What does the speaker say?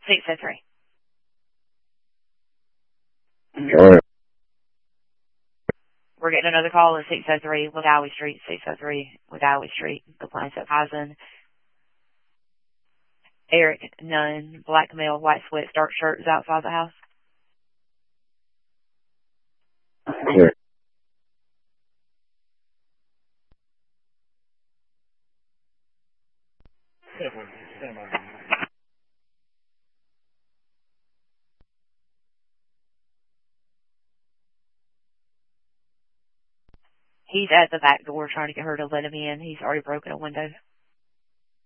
603. All right. We're getting another call at 603 Ladowee Street, 603 Ladowee Street, complaints at Pison. Eric Nunn, black male, white sweats, dark shirt is outside the house. Clear. He's at the back door trying to get her to let him in. He's already broken a window.